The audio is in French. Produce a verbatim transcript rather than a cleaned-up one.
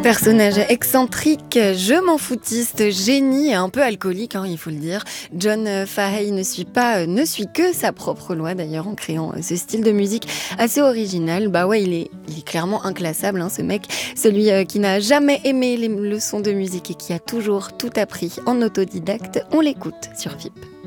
Personnage excentrique, je m'en foutiste, génie et un peu alcoolique, hein, il faut le dire. John Fahey ne suit pas, ne suit que sa propre loi d'ailleurs en créant ce style de musique assez original. Bah ouais, il est, il est clairement inclassable, hein, ce mec, celui euh, qui n'a jamais aimé les leçons de musique et qui a toujours tout appris en autodidacte. On l'écoute sur V I P.